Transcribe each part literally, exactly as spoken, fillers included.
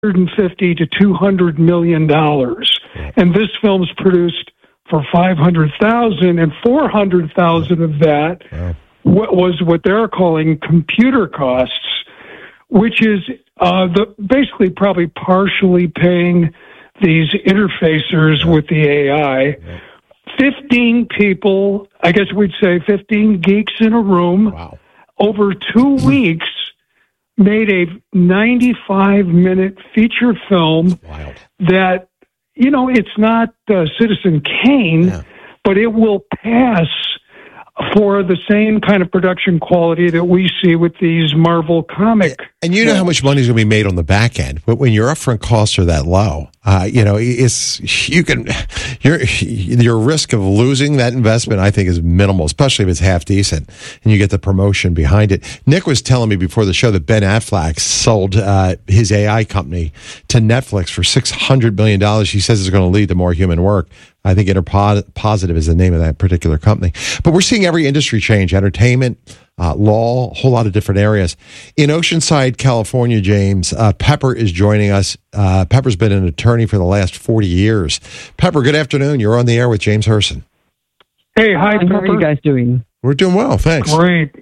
fifty to two hundred million dollars, and this film's produced for five hundred thousand, and four hundred thousand of that wow. was what they're calling computer costs, which is uh, the basically probably partially paying these interfacers with the A I. fifteen people, I guess we'd say fifteen geeks in a room, wow. over two weeks, made a ninety-five minute feature film that, you know, it's not uh, Citizen Kane, yeah. but it will pass for the same kind of production quality that we see with these Marvel comic. And you know how much money is going to be made on the back end, but when your upfront costs are that low, uh, you know, it's you can your your risk of losing that investment, I think, is minimal, especially if it's half decent and you get the promotion behind it. Nick was telling me before the show that Ben Affleck sold uh, his A I company to Netflix for six hundred million dollars. He says it's going to lead to more human work. I think Interpositive is the name of that particular company. But we're seeing every industry change, entertainment, uh, law, a whole lot of different areas. In Oceanside, California, James, uh, Pepper is joining us. Uh, Pepper's been an attorney for the last forty years. Pepper, good afternoon. You're on the air with James Herson. Hey, hi, Pepper. How are you guys doing? We're doing well, thanks. Great.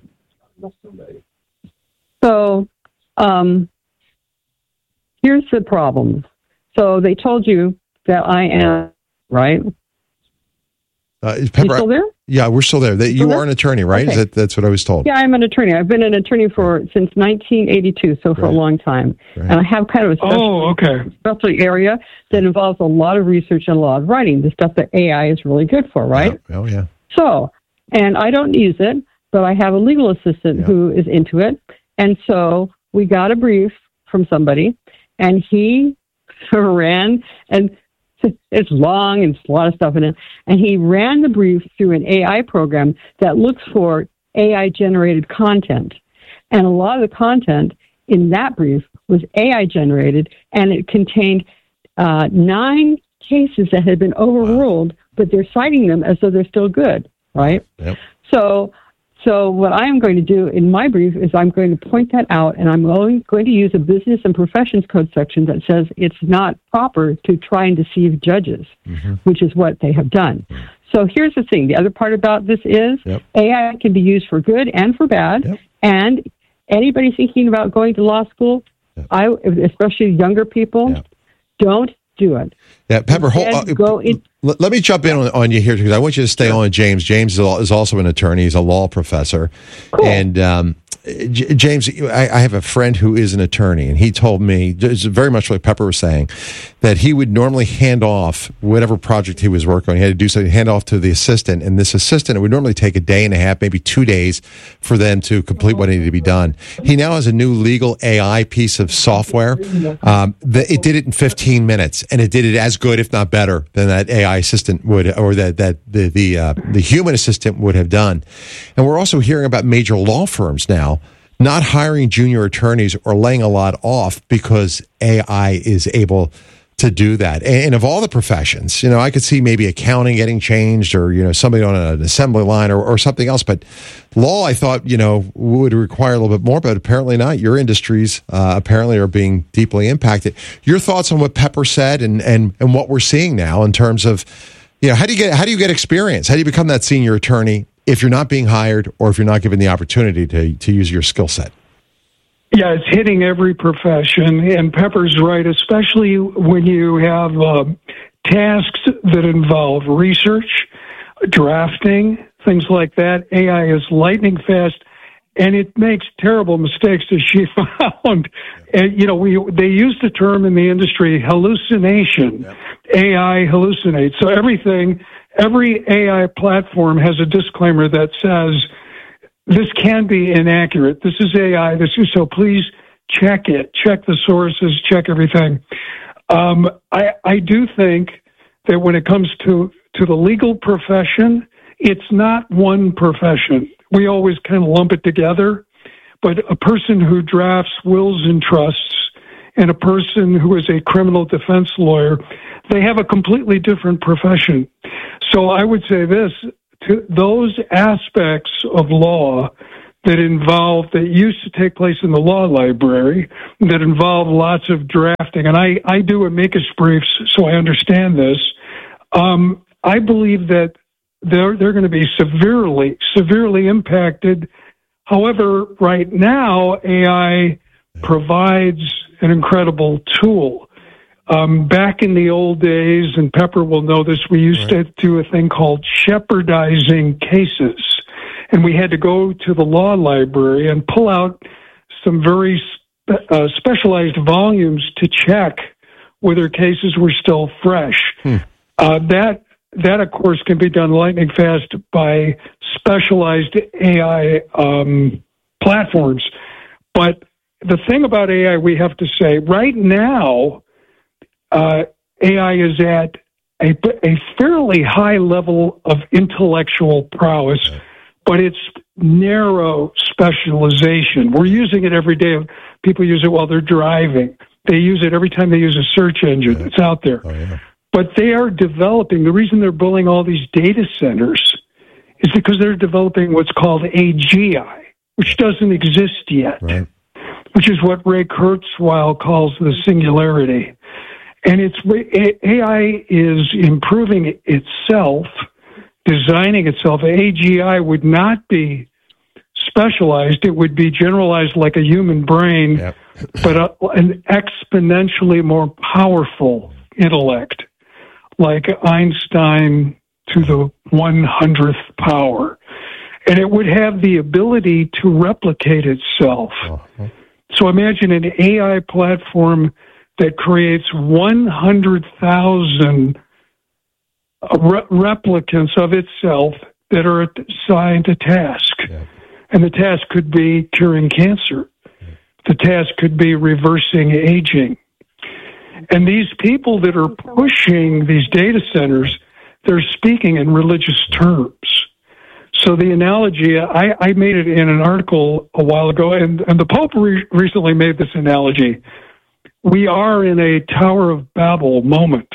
So, um, here's the problem. So they told you that I am... Right? Uh, is Pepper, you still there? Yeah, we're still there. That, you still there? are an attorney, right? Okay. Is that, that's what I was told. Yeah, I'm an attorney. I've been an attorney for since nineteen eighty-two, so for right. a long time. Right. And I have kind of a special, oh, okay. special area that involves a lot of research and a lot of writing, the stuff that A I is really good for, right? Yeah. Oh, yeah. So, and I don't use it, but I have a legal assistant yeah. who is into it. And so we got a brief from somebody, and he ran and... It's long and a lot of stuff in it. And he ran the brief through an A I program that looks for A I-generated content. And a lot of the content in that brief was A I-generated, and it contained uh, nine cases that had been overruled, wow. but they're citing them as though they're still good, right? Yep. So So what I am going to do in my brief is I'm going to point that out, and I'm going to use a business and professions code section that says it's not proper to try and deceive judges, mm-hmm. which is what they have done. So here's the thing. The other part about this is yep. A I can be used for good and for bad, yep. and anybody thinking about going to law school, yep. I, especially younger people, yep. don't do it. Yeah, Pepper, hold, uh, go in, let, let me jump in on, on you here because I want you to stay sure. on James. James is also an attorney. He's a law professor. Cool. And um, J- James, I, I have a friend who is an attorney, and he told me, very much like Pepper was saying, that he would normally hand off whatever project he was working on. He had to do something, hand off to the assistant, and this assistant, it would normally take a day and a half, maybe two days for them to complete what needed to be done. He now has a new legal A I piece of software. Um, that it did it in fifteen minutes, and it did it as good, if not better, than that A I assistant would, or that that the the uh, the human assistant would have done. And we're also hearing about major law firms now not hiring junior attorneys or laying a lot off because A I is able to do that. And of all the professions, you know, I could see maybe accounting getting changed, or, you know, somebody on an assembly line, or, or something else. But law, I thought, you know, would require a little bit more, but apparently not. Your industries uh, apparently are being deeply impacted. Your thoughts on what Pepper said and, and, and what we're seeing now in terms of, you know, how do you get, how do you get experience? How do you become that senior attorney if you're not being hired, or if you're not given the opportunity to, to use your skill set? Yeah, it's hitting every profession, and Pepper's right, especially when you have uh, tasks that involve research, drafting, things like that. A I is lightning fast, and it makes terrible mistakes, as she found. And, you know, we they use the term in the industry, hallucination. Yep. A I hallucinates. So everything, every A I platform has a disclaimer that says, this can be inaccurate. This is A I. This is, so please check it. Check the sources. Check everything. Um, I, I do think that when it comes to, to the legal profession, it's not one profession. We always kind of lump it together. But a person who drafts wills and trusts and a person who is a criminal defense lawyer, they have a completely different profession. So I would say this. To those aspects of law that involve, that used to take place in the law library, that involve lots of drafting. And I, I do amicus briefs, so I understand this. Um, I believe that they're, they're going to be severely, severely impacted. However, right now, A I provides an incredible tool. Um, back in the old days, and Pepper will know this, we used right. to do a thing called shepherdizing cases. And we had to go to the law library and pull out some very spe- uh, specialized volumes to check whether cases were still fresh. Hmm. Uh, that, that, of course, can be done lightning fast by specialized A I um, platforms. But the thing about A I, we have to say, right now, uh, A I is at a, a fairly high level of intellectual prowess, but it's narrow specialization. We're using it every day. People use it while they're driving. They use it every time they use a search engine. It's out there. Oh, yeah. But they are developing, the reason they're building all these data centers is because they're developing what's called A G I, which doesn't exist yet, right. which is what Ray Kurzweil calls the singularity. And it's A I is improving itself, designing itself. A G I would not be specialized. It would be generalized like a human brain, yep. but a, an exponentially more powerful intellect, like Einstein to the one hundredth power. And it would have the ability to replicate itself. Uh-huh. So imagine an A I platform that creates one hundred thousand re- replicants of itself that are assigned a task. Yeah. And the task could be curing cancer. Yeah. The task could be reversing aging. And these people that are pushing these data centers, they're speaking in religious terms. So the analogy, I, I made it in an article a while ago, and, and the Pope re- recently made this analogy. We are in a Tower of Babel moment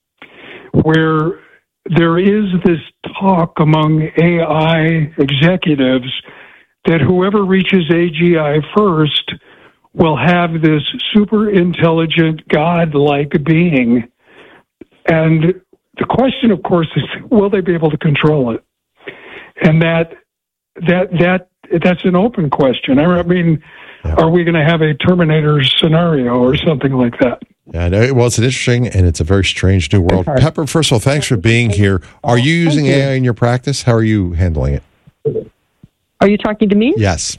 where there is this talk among A I executives that whoever reaches A G I first will have this super intelligent, God-like being. And the question, of course, is will they be able to control it? And that that that that's an open question. I mean, yeah. Are we going to have a Terminator scenario or something like that? Yeah, I know. Well, it's an interesting and it's a very strange new world. Pepper, first of all, thanks for being here. Are you using A I in your practice? How are you handling it? Are you talking to me? Yes.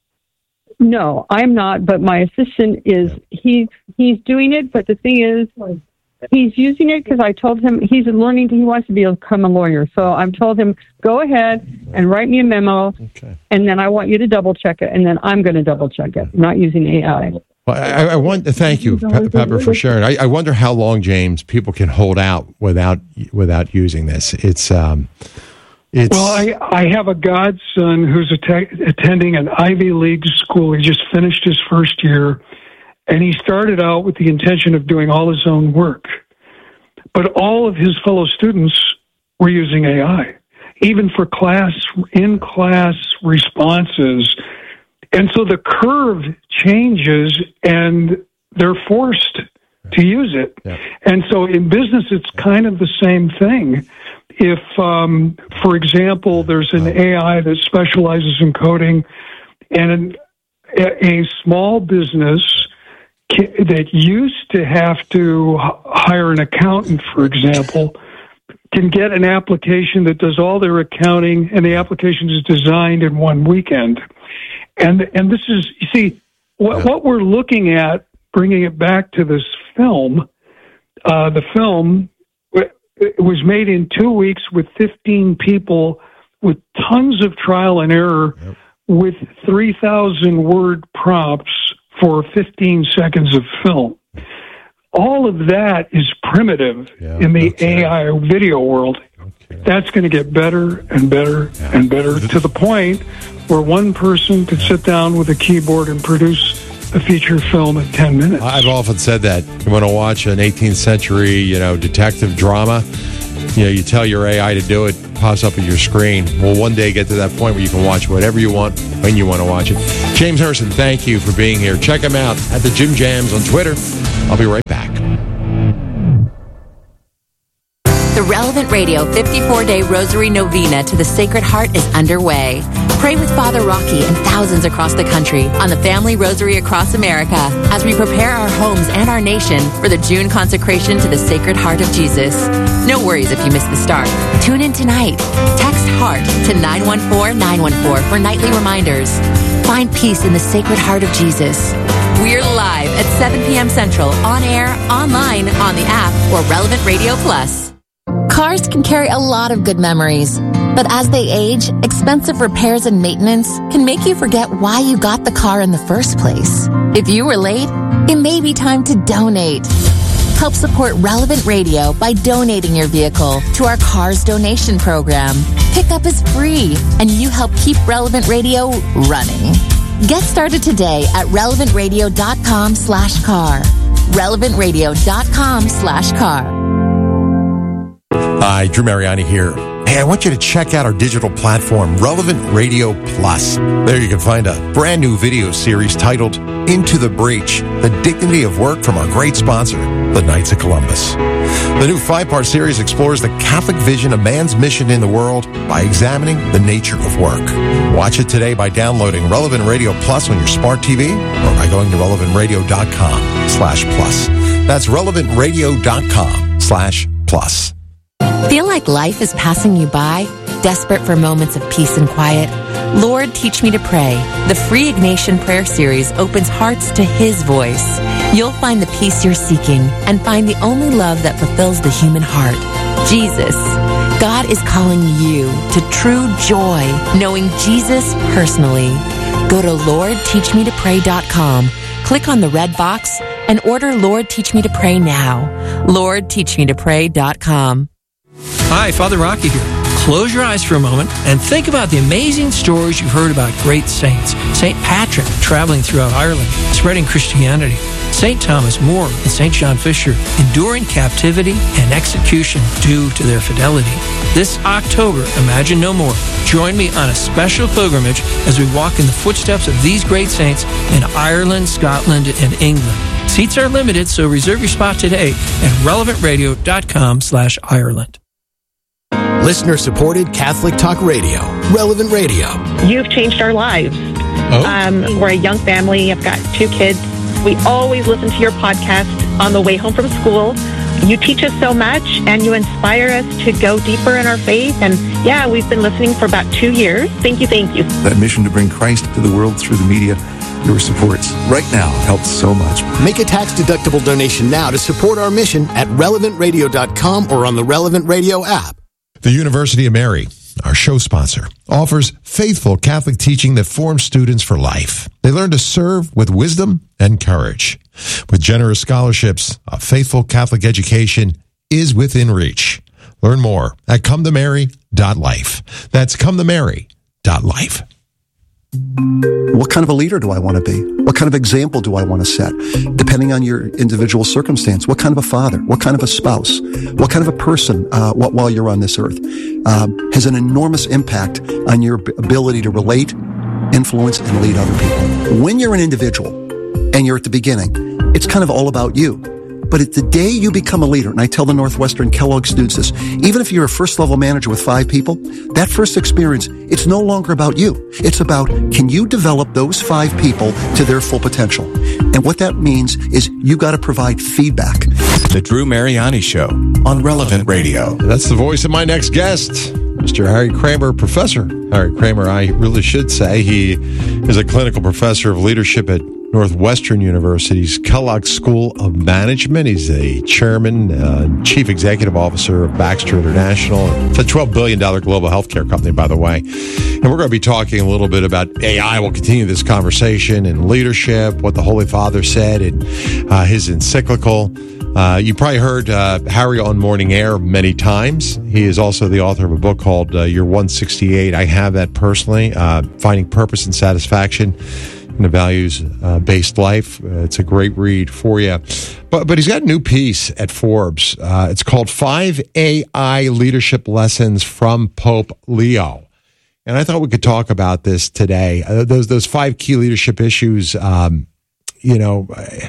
No, I'm not, but my assistant is. Yeah. He's he's doing it, but the thing is, he's using it because I told him he's learning. He wants to be become a lawyer, so I've told him go ahead and write me a memo, okay. and then I want you to double check it, and then I'm going to double check it. I'm not using A I. Well, I, I want to thank you, Pe- Pepper, for sharing. I, I wonder how long, James, people can hold out without without using this. It's um, it's. Well, I I have a godson who's att- attending an Ivy League school. He just finished his first year. And he started out with the intention of doing all his own work. But all of his fellow students were using A I, even for class, in-class responses. And so the curve changes, and they're forced to use it. Yeah. And so in business, it's kind of the same thing. If, um, for example, there's an A I that specializes in coding, and a, a small business that used to have to hire an accountant, for example, can get an application that does all their accounting, and the application is designed in one weekend. And and this is, you see, what, yeah. what we're looking at, bringing it back to this film, uh, the film, it was made in two weeks with fifteen people with tons of trial and error, yep. with three thousand word prompts for fifteen seconds of film. All of that is primitive yeah, in the okay. A I video world. Okay. That's going to get better and better yeah. and better to the point where one person could yeah. sit down with a keyboard and produce a feature film in ten minutes. I've often said that. You want to watch an eighteenth century, you know, detective drama, you know, you tell your A I to do it, pops up at your screen. We'll one day get to that point where you can watch whatever you want when you want to watch it. James Harrison, thank you for being here. Check him out at the Jim Jams on Twitter. I'll be right back. The Relevant Radio fifty-four day Rosary Novena to the Sacred Heart is underway. Pray with Father Rocky and thousands across the country on the Family Rosary Across America as we prepare our homes and our nation for the June consecration to the Sacred Heart of Jesus. No worries if you miss the start. Tune in tonight. Text HEART to nine one four nine one four for nightly reminders. Find peace in the Sacred Heart of Jesus. We're live at seven p.m. Central, on air, online, on the app, or Relevant Radio Plus. Cars can carry a lot of good memories, but as they age, expensive repairs and maintenance can make you forget why you got the car in the first place. If you were late, it may be time to donate. Help support Relevant Radio by donating your vehicle to our Cars Donation Program. Pickup is free, and you help keep Relevant Radio running. Get started today at relevantradio.com slash car. relevantradio.com slash car. Hi, Drew Mariani here. Hey, I want you to check out our digital platform, Relevant Radio Plus. There you can find a brand new video series titled Into the Breach, The Dignity of Work from our great sponsor, the Knights of Columbus. The new five-part series explores the Catholic vision of man's mission in the world by examining the nature of work. Watch it today by downloading Relevant Radio Plus on your smart T V or by going to relevantradio.com slash plus. That's relevantradio.com slash plus. Feel like life is passing you by? Desperate for moments of peace and quiet? Lord, Teach Me to Pray. The free Ignatian prayer series opens hearts to His voice. You'll find the peace you're seeking and find the only love that fulfills the human heart, Jesus. God is calling you to true joy, knowing Jesus personally. Go to lord teach me to pray dot com, click on the red box, and order Lord, Teach Me to Pray now. lord teach me to pray dot com. Hi, Father Rocky here. Close your eyes for a moment and think about the amazing stories you've heard about great saints. Saint Patrick traveling throughout Ireland, spreading Christianity. Saint Thomas More and Saint John Fisher enduring captivity and execution due to their fidelity. This October, Imagine No More. Join me on a special pilgrimage as we walk in the footsteps of these great saints in Ireland, Scotland, and England. Seats are limited, so reserve your spot today at relevantradio.com slash Ireland. Listener-supported Catholic Talk Radio, Relevant Radio. You've changed our lives. Oh. Um, we're a young family. I've got two kids. We always listen to your podcast on the way home from school. You teach us so much, and you inspire us to go deeper in our faith. And, yeah, we've been listening for about two years. Thank you, thank you. That mission to bring Christ to the world through the media, your supports right now helps so much. Make a tax-deductible donation now to support our mission at relevant radio dot com or on the Relevant Radio app. The University of Mary, our show sponsor, offers faithful Catholic teaching that forms students for life. They learn to serve with wisdom and courage. With generous scholarships, a faithful Catholic education is within reach. Learn more at come to mary dot life. That's come to mary dot life. What kind of a leader do I want to be? What kind of example do I want to set? Depending on your individual circumstance, what kind of a father? What kind of a spouse? What kind of a person uh, while you're on this earth uh, has an enormous impact on your ability to relate, influence, and lead other people. When you're an individual and you're at the beginning, it's kind of all about you. But at the day you become a leader, and I tell the Northwestern Kellogg students this, even if you're a first-level manager with five people, that first experience, it's no longer about you. It's about, can you develop those five people to their full potential? And what that means is you got to provide feedback. The Drew Mariani Show on Relevant Radio. That's the voice of my next guest, Mister Harry Kramer, Professor Harry Kramer. I really should say he is a clinical professor of leadership at Northwestern University's Kellogg School of Management. He's a chairman, uh, chief executive officer of Baxter International. It's a twelve billion dollars global healthcare company, by the way. And we're going to be talking a little bit about A I. We'll continue this conversation and leadership, what the Holy Father said in uh, his encyclical. Uh, you probably heard uh, Harry on Morning Air many times. He is also the author of a book called uh, You're one sixty-eight. I have that personally, uh, Finding Purpose and Satisfaction and a values-based uh, life. Uh, it's a great read for you. But but he's got a new piece at Forbes. Uh, it's called Five A I Leadership Lessons from Pope Leo. And I thought we could talk about this today. Uh, those those five key leadership issues, um, you know,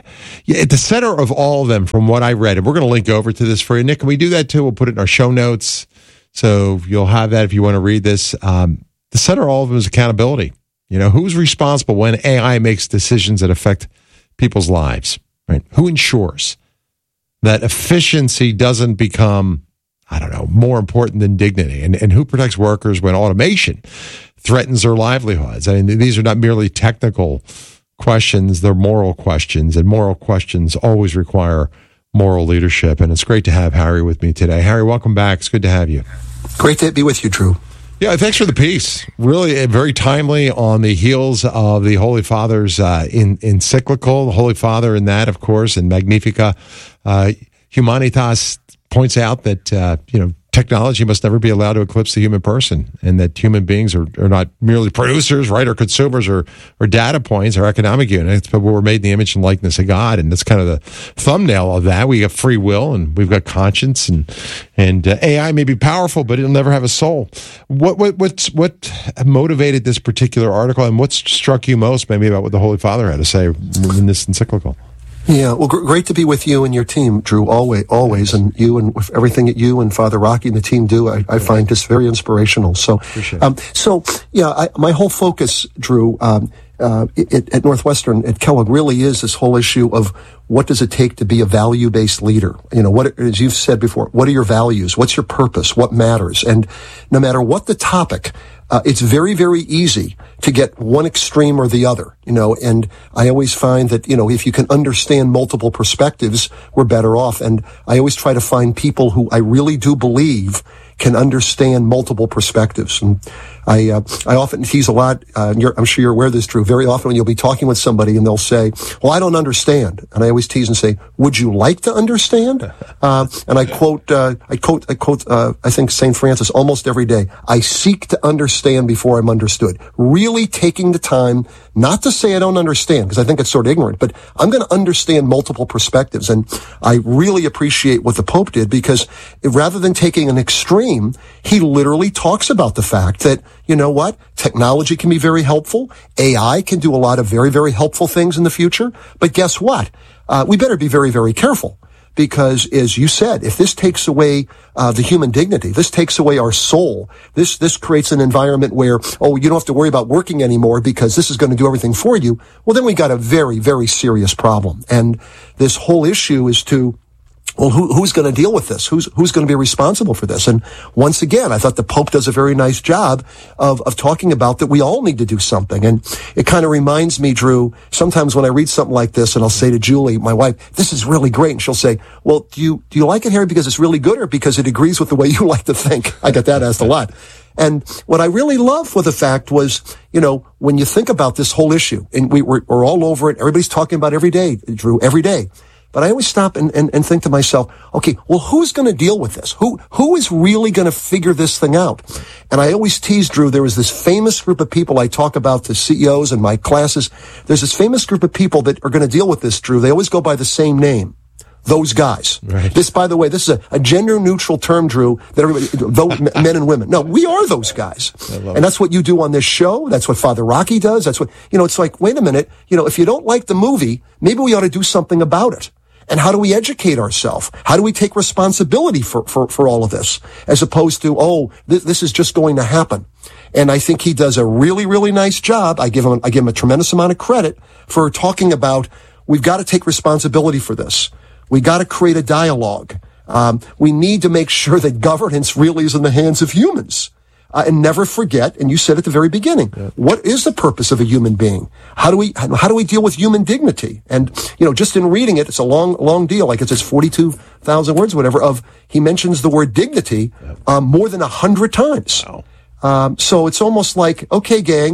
at the center of all of them, from what I read, and we're going to link over to this for you. Nick, can we do that too? We'll put it in our show notes. So you'll have that if you want to read this. Um, the center of all of them is accountability. You know, who's responsible when A I makes decisions that affect people's lives, right? Who ensures that efficiency doesn't become, I don't know, more important than dignity? And, and who protects workers when automation threatens their livelihoods? I mean, these are not merely technical questions, they're moral questions, and moral questions always require moral leadership. And it's great to have Harry with me today. Harry, welcome back. It's good to have you. Great to be with you, Drew. Yeah, thanks for the piece. Really very timely on the heels of the Holy Father's uh, in, encyclical. The Holy Father in that, of course, in Magnificat uh, Humanitas points out that, uh, you know, technology must never be allowed to eclipse the human person, and that human beings are, are not merely producers, right, or consumers, or, or data points, or economic units, but we're made in the image and likeness of God. And that's kind of the thumbnail of that. We have free will, and we've got conscience, and and uh, A I may be powerful, but it'll never have a soul. What what what's, what motivated this particular article, and what struck you most, maybe, about what the Holy Father had to say in this encyclical? Yeah, well, gr- great to be with you and your team, Drew, always, always, and you and with everything that you and Father Rocky and the team do, I, I find this very inspirational. So, um, so yeah, I, my whole focus, Drew, um, uh, it, at Northwestern, at Kellogg, really is this whole issue of what does it take to be a value-based leader? You know, what, as you've said before, what are your values? What's your purpose? What matters? And no matter what the topic, Uh, it's very, very easy to get one extreme or the other, you know, and I always find that, you know, if you can understand multiple perspectives, we're better off. And I always try to find people who I really do believe can understand multiple perspectives. And I, uh, I often tease a lot, uh, and you're, I'm sure you're aware of this, Drew. Very often when you'll be talking with somebody and they'll say, well, I don't understand. And I always tease and say, would you like to understand? Uh, and I quote, uh, I quote, I quote, uh, I think Saint Francis almost every day. I seek to understand before I'm understood. Really taking the time, not to say I don't understand, because I think it's sort of ignorant, but I'm going to understand multiple perspectives. And I really appreciate what the Pope did, because rather than taking an extreme, he literally talks about the fact that, you know what, technology can be very helpful. A I can do a lot of very, very helpful things in the future. But guess what? Uh, we better be very, very careful. Because, as you said, if this takes away uh, the human dignity, this takes away our soul, this this creates an environment where, oh, you don't have to worry about working anymore because this is going to do everything for you, well, then we got a very, very serious problem. And this whole issue is to, well, who, who's going to deal with this? Who's who's going to be responsible for this? And once again, I thought the Pope does a very nice job of of talking about that we all need to do something. And it kind of reminds me, Drew, sometimes when I read something like this, and I'll say to Julie, my wife, this is really great. And she'll say, well, do you do you like it, Harry, because it's really good, or because it agrees with the way you like to think? I get that asked a lot. And what I really loved with the fact was, you know, when you think about this whole issue, and we, we're, we're all over it, everybody's talking about it every day, Drew, every day. But I always stop and, and, and think to myself, okay, well, who's going to deal with this? Who, who is really going to figure this thing out? And I always tease, Drew, there was this famous group of people I talk about to C E Os in my classes. There's this famous group of people that are going to deal with this, Drew. They always go by the same name. Those guys. Right. This, by the way, this is a, a gender-neutral term, Drew, that everybody, those men and women. No, we are those guys. And that's what you do on this show. That's what Father Rocky does. That's what, you know, it's like, wait a minute, you know, if you don't like the movie, maybe we ought to do something about it. And how do we educate ourselves? How do we take responsibility for, for, for all of this? As opposed to, oh, th- this is just going to happen. And I think he does a really, really nice job. I give him, I give him a tremendous amount of credit for talking about, we've got to take responsibility for this. We got to create a dialogue. Um, we need to make sure that governance really is in the hands of humans. Uh, and never forget, and you said at the very beginning, yeah. What is the purpose of a human being? How do we how do we deal with human dignity? And, you know, just in reading it, it's a long, long deal. Like it says forty-two thousand words, whatever, of, he mentions the word dignity um, more than a hundred times. Wow. Um, so it's almost like, okay, gang,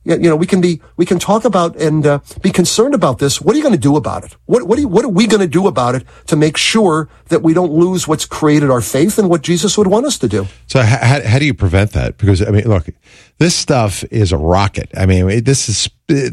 you know, we can be, we can talk about and uh, be concerned about this. What are you going to do about it? What, what, do you, what are we going to do about it to make sure that we don't lose what's created our faith and what Jesus would want us to do? So how, how do you prevent that? Because, I mean, look, this stuff is a rocket. I mean, this is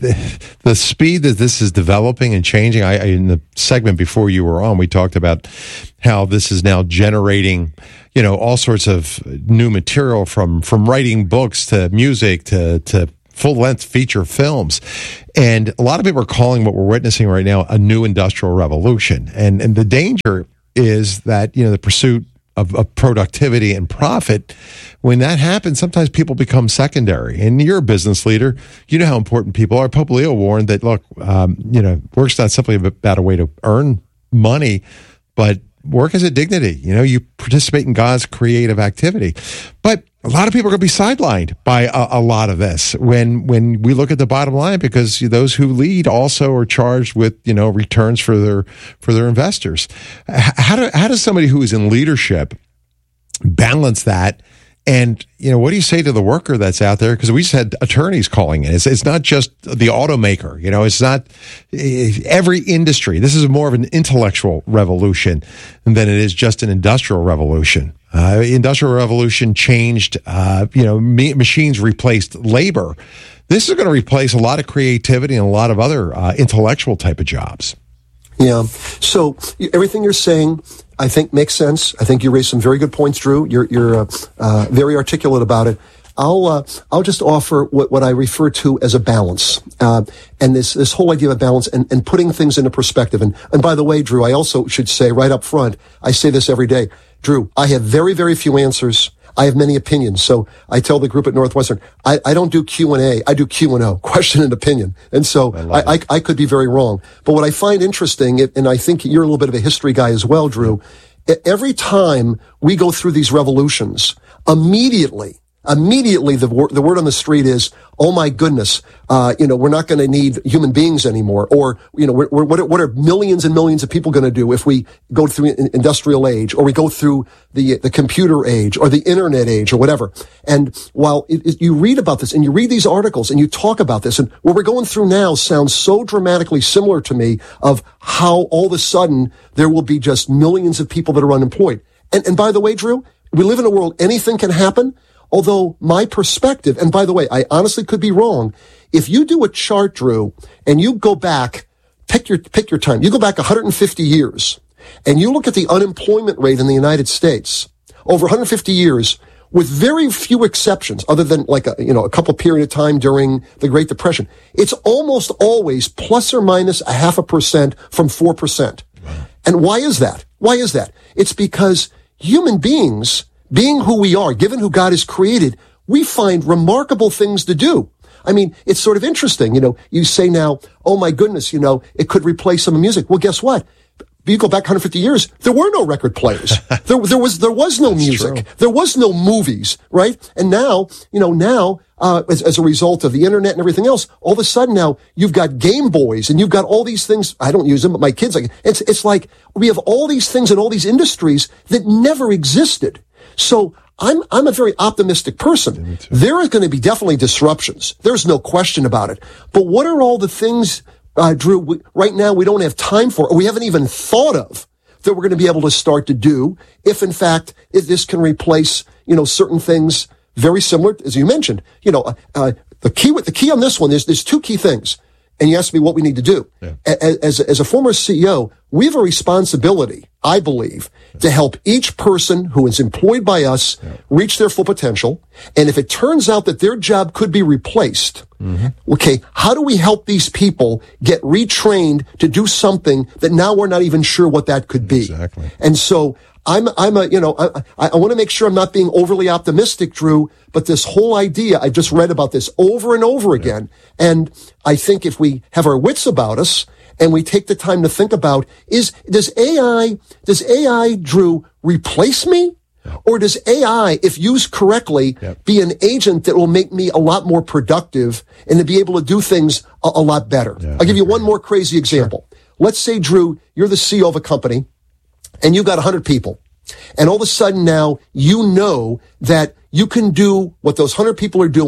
the speed that this is developing and changing. I, in the segment before you were on, we talked about how this is now generating, you know, all sorts of new material from, from writing books to music to, to full-length feature films. And a lot of people are calling what we're witnessing right now a new industrial revolution. And and the danger is that, you know, the pursuit of, of productivity and profit, when that happens, sometimes people become secondary. And you're a business leader. You know how important people are. Pope Leo warned that, look, um, you know, work's not simply about a way to earn money, but work is a dignity. You know, you participate in God's creative activity. But a lot of people are going to be sidelined by a, a lot of this when when we look at the bottom line, because those who lead also are charged with, you know, returns for their for their investors. How do how does somebody who is in leadership balance that? And, you know, what do you say to the worker that's out there? Because we just had attorneys calling in. It's, it's not just the automaker. You know, it's not every industry. This is more of an intellectual revolution than it is just an industrial revolution. Uh, industrial revolution changed, uh, you know, ma- machines replaced labor. This is going to replace a lot of creativity and a lot of other uh, intellectual type of jobs. Yeah. So everything you're saying, I think, makes sense. I think you raised some very good points, Drew. You're you're uh, uh, very articulate about it. I'll uh, I'll just offer what, what I refer to as a balance, uh, and this this whole idea of a balance and, and putting things into perspective. And and by the way, Drew, I also should say right up front, I say this every day, Drew, I have very very few answers. I have many opinions. So I tell the group at Northwestern, I, I don't do Q and A. I do Q and O, question and opinion. And so I, I, I could be very wrong. But what I find interesting, and I think you're a little bit of a history guy as well, Drew, every time we go through these revolutions, immediately, immediately the, wor- the word on the street is, oh my goodness, uh, you know, we're not going to need human beings anymore. Or, you know, we're, we're, what, are, what are millions and millions of people going to do if we go through an industrial age, or we go through the, the computer age, or the internet age, or whatever. And while it, it, you read about this and you read these articles and you talk about this, and what we're going through now sounds so dramatically similar to me of how all of a sudden there will be just millions of people that are unemployed. And, and by the way, Drew, we live in a world, anything can happen. Although my perspective, and by the way, I honestly could be wrong. If you do a chart, Drew, and you go back, pick your, pick your time, you go back one hundred fifty years, and you look at the unemployment rate in the United States over one hundred fifty years, with very few exceptions, other than like a, you know, a couple period of time during the Great Depression, it's almost always plus or minus a half a percent from four percent. Wow. And why is that? Why is that? It's because human beings, being who we are, given who God has created, we find remarkable things to do. I mean, it's sort of interesting. You know, you say now, oh my goodness, you know, it could replace some music. Well, guess what? You go back one hundred fifty years, there were no record players. there, there was, there was no That's music. True. There was no movies, right? And now, you know, now, uh, as, as a result of the internet and everything else, all of a sudden now you've got Game Boys and you've got all these things. I don't use them, but my kids, like, it's, it's like we have all these things in all these industries that never existed. So I'm, I'm a very optimistic person. There are going to be definitely disruptions. There's no question about it. But what are all the things, uh, Drew, we, right now we don't have time for, or we haven't even thought of, that we're going to be able to start to do if, in fact, if this can replace, you know, certain things very similar, as you mentioned. You know, uh, uh, the key with the key on this one is there's two key things. And you asked me what we need to do. Yeah. As, as a former C E O, we have a responsibility, I believe, yeah. to help each person who is employed by us yeah. reach their full potential. And if it turns out that their job could be replaced, mm-hmm. okay, how do we help these people get retrained to do something that now we're not even sure what that could be? Exactly. And so I'm, I'm a, you know, I, I, I want to make sure I'm not being overly optimistic, Drew, but this whole idea, I've just read about this over and over again. Yeah. And I think if we have our wits about us and we take the time to think about, is, does A I, does A I, Drew, replace me? Yeah. Or does A I, if used correctly, yeah. be an agent that will make me a lot more productive and to be able to do things a, a lot better? Yeah, I'll give you one more crazy example. Sure. Let's say, Drew, you're the C E O of a company, and you've got one hundred people. And all of a sudden now, you know that you can do what those one hundred people are doing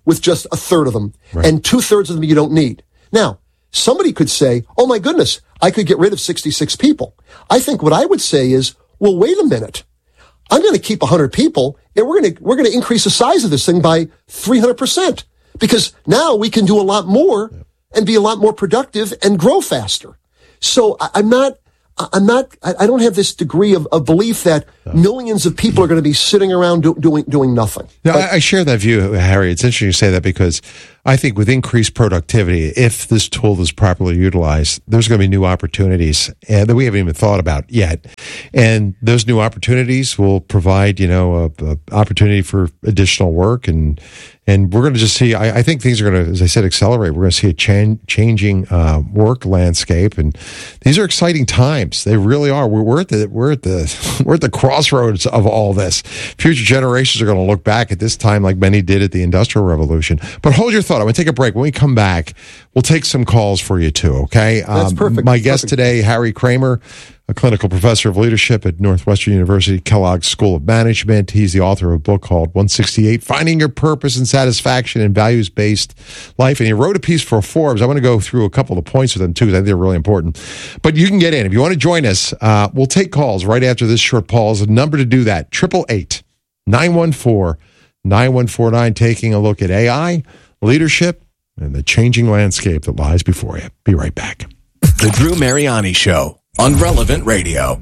with just a third of them, Right. and two thirds of them you don't need. Now, somebody could say, oh my goodness, I could get rid of sixty-six people. I think what I would say is, well, wait a minute. I'm going to keep one hundred people, and we're going to we're going to increase the size of this thing by three hundred percent, because now we can do a lot more and be a lot more productive and grow faster. So I, I'm not, I'm not, I, I don't have this degree of, of belief that millions of people are going to be sitting around do, doing doing nothing. No, But- I, I share that view, Harry. It's interesting you say that because I think with increased productivity, if this tool is properly utilized, there's going to be new opportunities uh, that we haven't even thought about yet. And those new opportunities will provide, you know, a, a opportunity for additional work. And and we're going to just see, I, I think things are going to, as I said, accelerate. We're going to see a chan- changing uh, work landscape. And these are exciting times. They really are. We're, we're at the, we're at the, we're at the crossroads of all this. Future generations are going to look back at this time like many did at the Industrial Revolution. But hold your thought. I'm going to take a break. When we come back, we'll take some calls for you too, okay? That's Um, perfect. My guest Perfect. today, Harry Kramer, a clinical professor of leadership at Northwestern University Kellogg School of Management. He's the author of a book called one sixty-eight, Finding Your Purpose and Satisfaction in Values-Based Life. And he wrote a piece for Forbes. I want to go through a couple of points with them too, because I think they're really important. But you can get in. If you want to join us, uh, we'll take calls right after this short pause. The number to do that, eight eight eight, nine one four, nine one four nine, taking a look at A I, leadership, and the changing landscape that lies before you. Be right back. The Drew Mariani Show on Relevant Radio.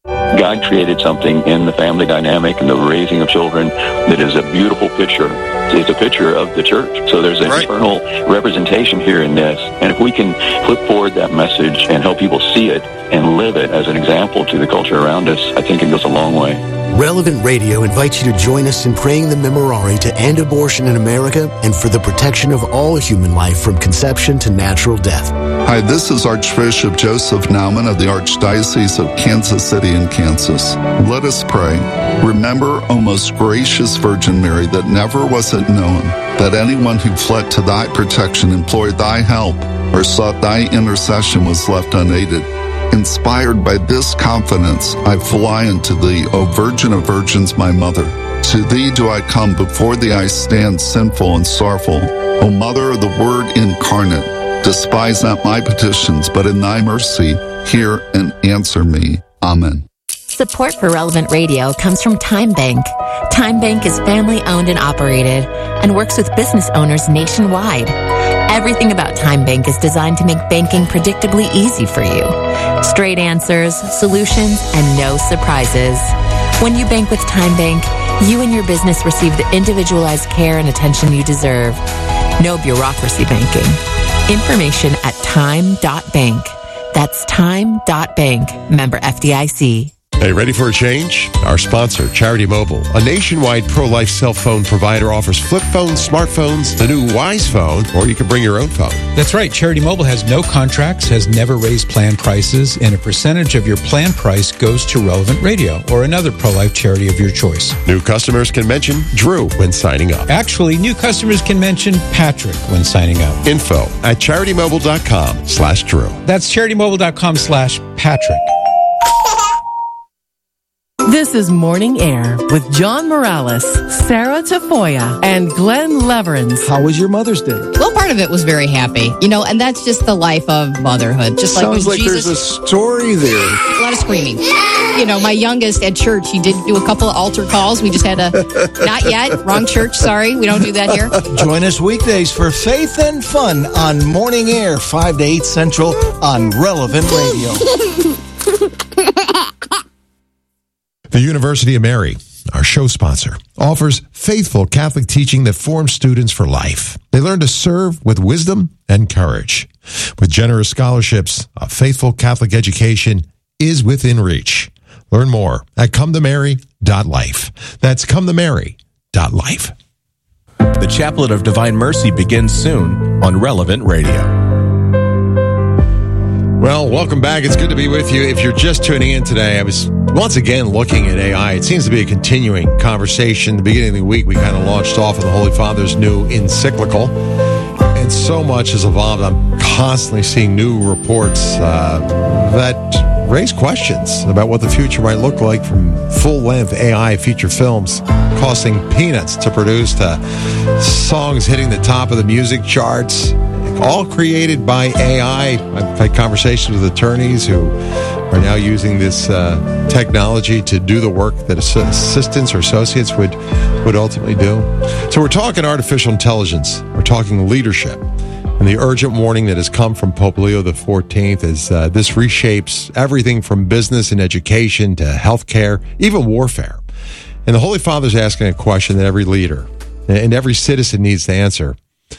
God created something in the family dynamic and the raising of children that is a beautiful picture. It's a picture of the church. So there's an Right. eternal representation here in this. And if we can flip forward that message and help people see it and live it as an example to the culture around us, I think it goes a long way. Relevant Radio invites you to join us in praying the Memorare to end abortion in America and for the protection of all human life from conception to natural death. Hi, this is Archbishop Joseph Naumann of the Archdiocese of Kansas City in Kansas. Let us pray. Remember, O most gracious Virgin Mary, that never was it known that anyone who fled to thy protection, implored thy help, or sought thy intercession was left unaided. Inspired by this confidence, I fly unto thee, O Virgin of Virgins, my Mother. To thee do I come, before thee I stand sinful and sorrowful. O Mother of the Word incarnate, despise not my petitions, but in thy mercy hear and answer me. Amen. Support for Relevant Radio comes from Time Bank. Time Bank is family owned and operated and works with business owners nationwide. Everything about Time Bank is designed to make banking predictably easy for you. Straight answers, solutions, and no surprises. When you bank with Time Bank, you and your business receive the individualized care and attention you deserve. No bureaucracy banking. Information at time dot bank. That's time dot bank. Member F D I C. Hey, ready for a change? Our sponsor, Charity Mobile, a nationwide pro-life cell phone provider, offers flip phones, smartphones, the new Wise phone, or you can bring your own phone. That's right. Charity Mobile has no contracts, has never raised plan prices, and a percentage of your plan price goes to Relevant Radio or another pro-life charity of your choice. New customers can mention Drew when signing up. Actually, new customers can mention Patrick when signing up. Info at charitymobile.com slash Drew. That's charitymobile.com slash Patrick. This is Morning Air with John Morales, Sarah Tafoya, and Glenn Leverins. How was your Mother's Day? Well, part of it was very happy, you know, and that's just the life of motherhood. Just like Sounds when like Jesus, there's a story there. a lot of screaming. You know, my youngest at church, he did do a couple of altar calls. We just had a, not yet, wrong church, sorry, we don't do that here. Join us weekdays for Faith and Fun on Morning Air, five to eight Central on Relevant Radio. The University of Mary, our show sponsor, offers faithful Catholic teaching that forms students for life. They learn to serve with wisdom and courage. With generous scholarships, a faithful Catholic education is within reach. Learn more at come to mary dot life. That's come to mary dot life. The Chaplet of Divine Mercy begins soon on Relevant Radio. Well, welcome back. It's good to be with you. If you're just tuning in today, I was once again looking at A I. It seems to be a continuing conversation. The beginning of the week, we kind of launched off with the Holy Father's new encyclical, and so much has evolved. I'm constantly seeing new reports uh, that raise questions about what the future might look like, from full-length A I feature films costing peanuts to produce to songs hitting the top of the music charts, all created by A I. I've had conversations with attorneys who are now using this uh, technology to do the work that assistants or associates would, would ultimately do. So we're talking artificial intelligence. We're talking leadership. And the urgent warning that has come from Pope Leo the fourteenth is uh, this reshapes everything from business and education to healthcare, even warfare. And the Holy Father's asking a question that every leader and every citizen needs to answer.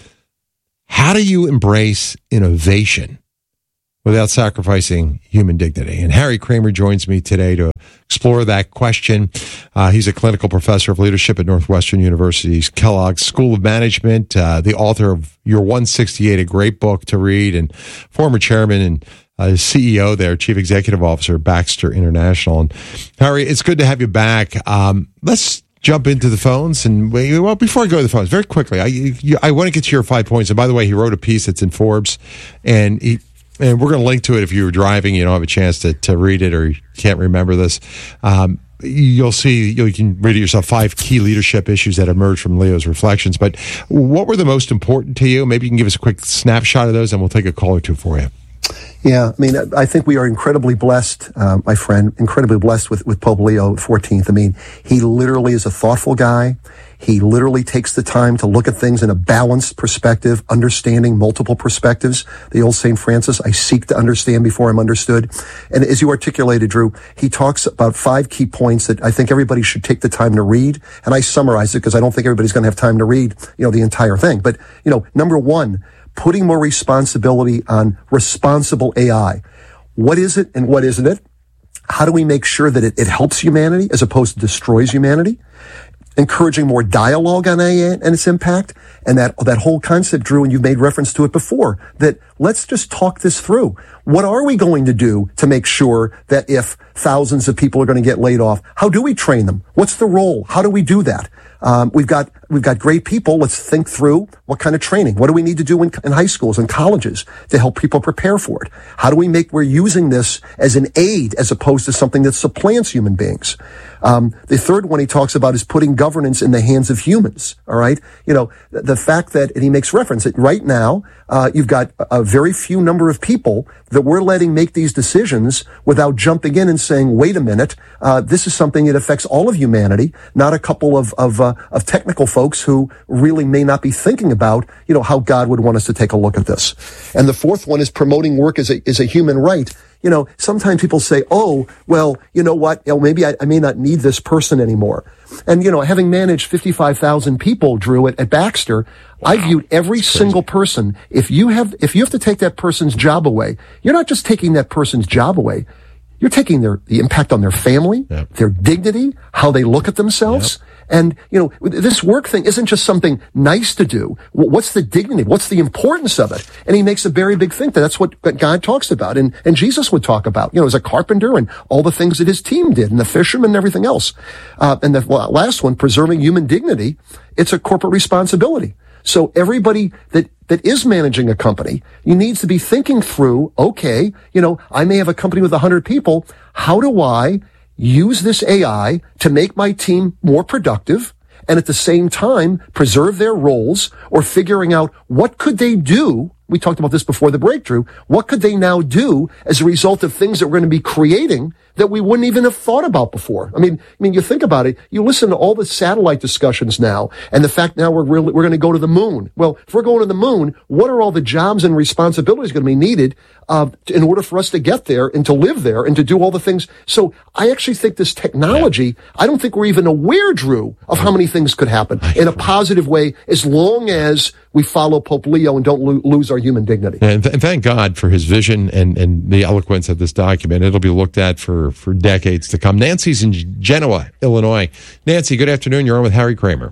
How do you embrace innovation without sacrificing human dignity? And Harry Kramer joins me today to explore that question. Uh, he's a clinical professor of leadership at Northwestern University's Kellogg School of Management, uh, the author of Your one sixty-eight, a great book to read, and former chairman and uh, C E O there, Chief Executive Officer of Baxter International. And Harry, it's good to have you back. Um, let's jump into the phones. And well, before I go to the phones, very quickly, I, you, I want to get to your five points. And by the way, he wrote a piece that's in Forbes, and he, and we're going to link to it if you were driving, you don't have a chance to, to read it, or you can't remember this. Um, you'll see, you can read it yourself, five key leadership issues that emerged from Leo's reflections. But what were the most important to you? Maybe you can give us a quick snapshot of those, and we'll take a call or two for you. Yeah, I mean, I think we are incredibly blessed, uh, my friend, incredibly blessed with, with Pope Leo the fourteenth. I mean, he literally is a thoughtful guy. He literally takes the time to look at things in a balanced perspective, understanding multiple perspectives. The old Saint Francis, I seek to understand before I'm understood. And as you articulated, Drew, he talks about five key points that I think everybody should take the time to read. And I summarize it because I don't think everybody's going to have time to read, you know, the entire thing. But, you know, number one, putting more responsibility on responsible A I. What is it and what isn't it? How do we make sure that it, it helps humanity as opposed to destroys humanity? Encouraging more dialogue on A I and its impact. And that, that whole concept, Drew, and you've made reference to it before, that let's just talk this through. What are we going to do to make sure that if thousands of people are going to get laid off, how do we train them? What's the role? How do we do that? Um, we've got, we've got great people. Let's think through what kind of training. What do we need to do in, in high schools and colleges to help people prepare for it? How do we make, we're using this as an aid as opposed to something that supplants human beings? Um, the third one he talks about is putting governance in the hands of humans. All right. You know, the, the fact that, and he makes reference that right now, uh, you've got a, a very few number of people that we're letting make these decisions without jumping in and saying, wait a minute, uh, this is something that affects all of humanity, not a couple of, of, uh, of technical folks who really may not be thinking about, you know, how God would want us to take a look at this. And the fourth one is promoting work as a, as a human right. You know, sometimes people say, oh, well, you know what, you know, maybe I, I may not need this person anymore. And, you know, having managed fifty-five thousand people, Drew, at, at Baxter, wow. I viewed every single person. If you have, if you have to take that person's job away, you're not just taking that person's job away. You're taking their, the impact on their family, yep. their dignity, how they look at themselves. Yep. And, you know, this work thing isn't just something nice to do. What's the dignity? What's the importance of it? And he makes a very big thing that that's what God talks about and, and Jesus would talk about, you know, as a carpenter and all the things that his team did and the fishermen and everything else. Uh, and the last one, preserving human dignity. It's a corporate responsibility. So everybody that, that is managing a company, you needs to be thinking through, okay, you know, I may have a company with a hundred people. How do I use this A I to make my team more productive and at the same time preserve their roles, or figuring out what could they do? We talked about this before the breakthrough. What could they now do as a result of things that we're going to be creating that we wouldn't even have thought about before? I mean, I mean, you think about it, you listen to all the satellite discussions now and the fact now we're really, we're going to go to the moon. Well, if we're going to the moon, what are all the jobs and responsibilities going to be needed, uh, in order for us to get there and to live there and to do all the things? So I actually think this technology, I don't think we're even aware, Drew, of how many things could happen in a positive way as long as we follow Pope Leo and don't lo- lose our human dignity. And, th- and thank God for his vision and, and the eloquence of this document. It'll be looked at for, for decades to come. Nancy's in Genoa, Illinois. Nancy, good afternoon. You're on with Harry Kramer.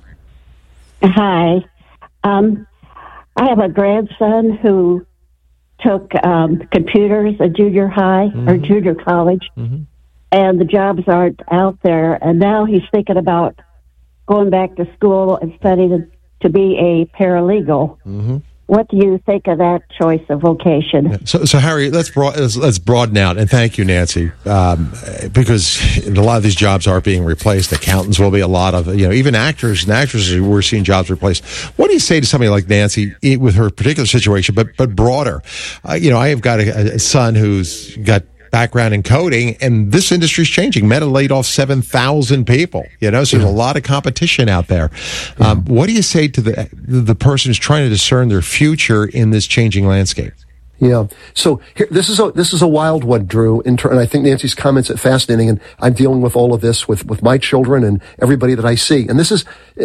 Hi. Um, I have a grandson who took um, computers at junior high mm-hmm. or junior college, mm-hmm. and the jobs aren't out there. And now he's thinking about going back to school and studying to be a paralegal. Mm-hmm. what do you think of that choice of vocation? Yeah. So, so Harry, let's, broad, let's let's broaden out, and thank you, Nancy, um, because a lot of these jobs are being replaced. Accountants will be a lot of, you know, even actors and actresses. We're seeing jobs replaced. What do you say to somebody like Nancy with her particular situation, but but broader? Uh, you know, I have got a, a son who's got background in coding, and this industry is changing. Meta laid off seven thousand people, you know, so there's a lot of competition out there. Um, what do you say to the the person who's trying to discern their future in this changing landscape? Yeah. So here, this is a this is a wild one, Drew. In ter- and I think Nancy's comments are fascinating. And I'm dealing with all of this with with my children and everybody that I see. And this is,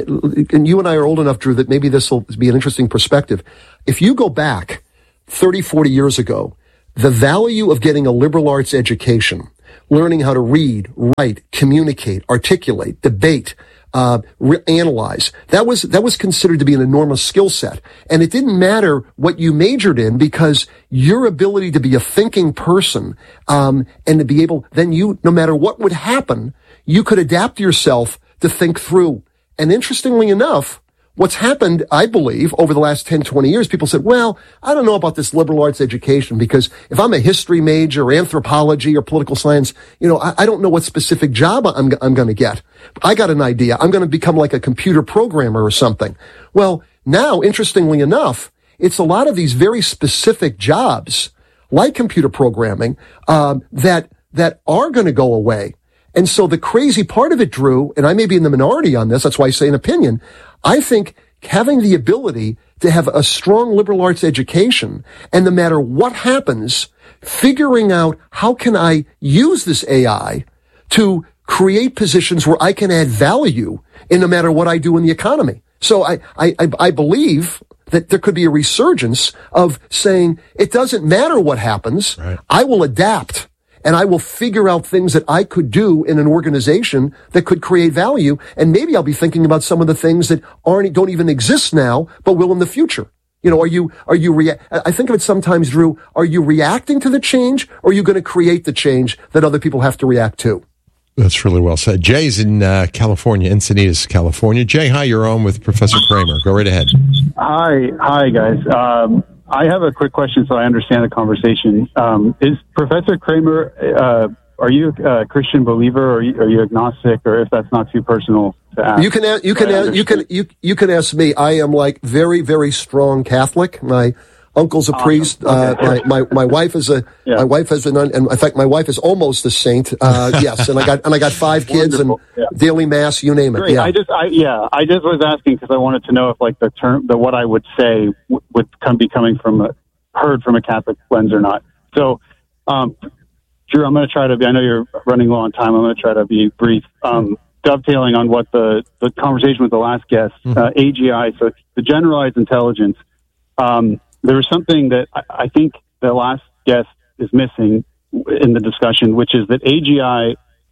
and you and I are old enough, Drew, that maybe this will be an interesting perspective. If you go back thirty, forty years ago, the value of getting a liberal arts education, learning how to read, write, communicate, articulate, debate, uh, re- analyze, that was, that was considered to be an enormous skill set. And it didn't matter what you majored in, because your ability to be a thinking person, um, and to be able, then you, no matter what would happen, you could adapt yourself to think through. And interestingly enough, what's happened, I believe, over the last ten, twenty years, people said, well, I don't know about this liberal arts education, because if I'm a history major or anthropology or political science, you know, I, I don't know what specific job I'm, I'm going to get. I got an idea. I'm going to become like a computer programmer or something. Well, now, interestingly enough, it's a lot of these very specific jobs, like computer programming, um, that, that are going to go away. And so the crazy part of it, Drew, and I may be in the minority on this, that's why I say an opinion, I think having the ability to have a strong liberal arts education, and no matter what happens, figuring out how can I use this A I to create positions where I can add value in no matter what I do in the economy. So I, I, I believe that there could be a resurgence of saying, it doesn't matter what happens, right. I will adapt. And I will figure out things that I could do in an organization that could create value. And maybe I'll be thinking about some of the things that aren't, don't even exist now, but will in the future. You know, are you, are you, rea- I think of it sometimes, Drew, are you reacting to the change, or are you going to create the change that other people have to react to? That's really well said. Jay's in uh, California, Encinitas, California. Jay, hi, you're on with Professor Kramer. Go right ahead. Hi, hi, guys. Um, I have a quick question so I understand the conversation. Um, is Professor Kramer, uh, are you a Christian believer, or are you, are you agnostic, or if that's not too personal to ask? You can, ask, you can, ask, you can, you, you can ask me. I am like very, very strong Catholic. My uncle's a awesome. priest. Okay. Uh, my, my, my wife is a, yeah. my wife has been, and in fact, my wife is almost a saint. Uh, yes. And I got, and I got five kids and yeah. daily mass, you name it. Great. Yeah. I just, I, yeah, I just was asking because I wanted to know if like the term, the, what I would say w- would come, be coming from a, heard from a Catholic lens or not. So, um, Drew, I'm going to try to be, I know you're running low on time. I'm going to try to be brief. Um, dovetailing on what the, the conversation with the last guest, mm-hmm. uh, A G I, so the generalized intelligence, um, there was something that I, I think the last guest is missing in the discussion, which is that A G I,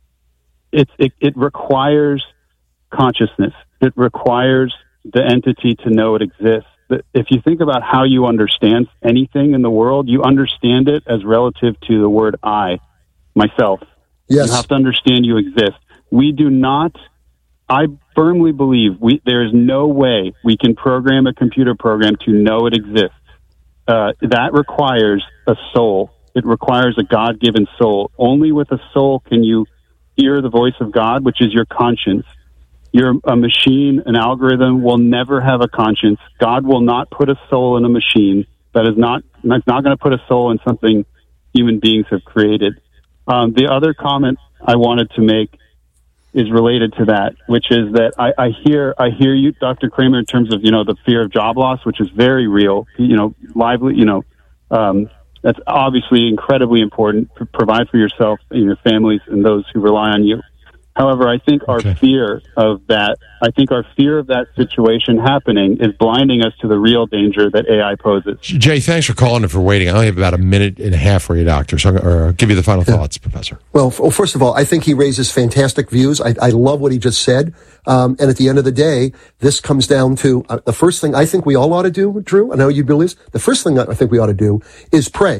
it, it, it requires consciousness. It requires the entity to know it exists. If you think about how you understand anything in the world, you understand it as relative to the word I, myself. Yes. You have to understand you exist. We do not, I firmly believe we, there is no way we can program a computer program to know it exists. Uh, that requires a soul. It requires a God-given soul. Only with a soul can you hear the voice of God, which is your conscience. You're a machine, an algorithm will never have a conscience. God will not put a soul in a machine. That is not, that's not going to put a soul in something human beings have created. Um, the other comment I wanted to make is related to that, which is that I, I hear, I hear you, Doctor Kramer, in terms of, you know, the fear of job loss, which is very real, you know, lively, you know, um, that's obviously incredibly important to provide for yourself and your families and those who rely on you. However, I think our okay. fear of that, I think our fear of that situation happening is blinding us to the real danger that A I poses. Jay, thanks for calling and for waiting. I only have about a minute and a half for you, Doctor, so I'll give you the final yeah. thoughts, Professor. Well, f- well, first of all, I think he raises fantastic views. I, I love what he just said. Um, and at the end of the day, this comes down to uh, the first thing I think we all ought to do, Drew, I know you believe this, the first thing I think we ought to do is pray.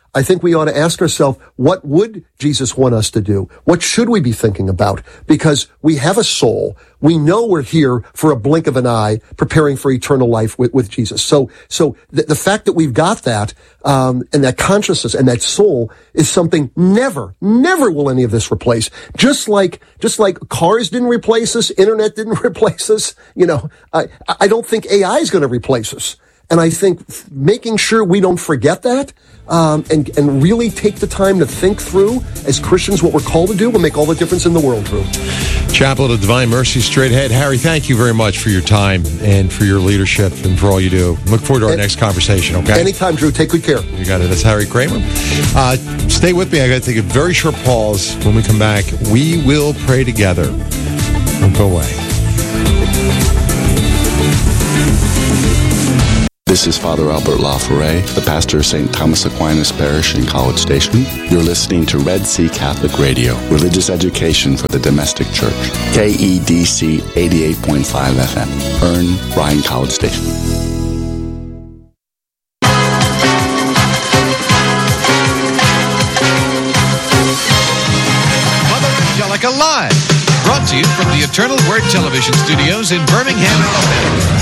I think we ought to ask ourselves, what would Jesus want us to do? What should we be thinking about? Because we have a soul. We know we're here for a blink of an eye, preparing for eternal life with, with Jesus. So, so the, the fact that we've got that, um, and that consciousness and that soul is something never, never will any of this replace. Just like, just like cars didn't replace us, internet didn't replace us, you know, I, I don't think A I is going to replace us. And I think making sure we don't forget that, um, and, and really take the time to think through, as Christians, what we're called to do will make all the difference in the world, Drew. Chaplet of Divine Mercy, straight ahead. Harry, thank you very much for your time and for your leadership and for all you do. Look forward to our and, next conversation, okay? Anytime, Drew. Take good care. You got it. That's Harry Kramer. Uh, stay with me. I got to take a very short pause. When we come back, we will pray together. Don't go away. This is Father Albert LaForêt, the pastor of Saint Thomas Aquinas Parish in College Station. You're listening to Red Sea Catholic Radio, religious education for the domestic church. K E D C eighty-eight point five F M, Earn, Ryan, College Station. Mother Angelica Live, brought to you from the Eternal Word Television Studios in Birmingham, Alabama.